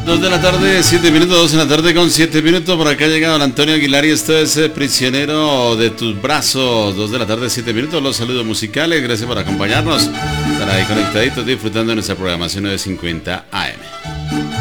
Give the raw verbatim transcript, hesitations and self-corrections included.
dos de la tarde, siete minutos, dos de la tarde con siete minutos. Por acá ha llegado el Antonio Aguilar y esto es eh, Prisionero de tus brazos. dos de la tarde, siete minutos. Los saludos musicales. Gracias por acompañarnos. Estar ahí conectaditos disfrutando de nuestra programación nueve cincuenta A M.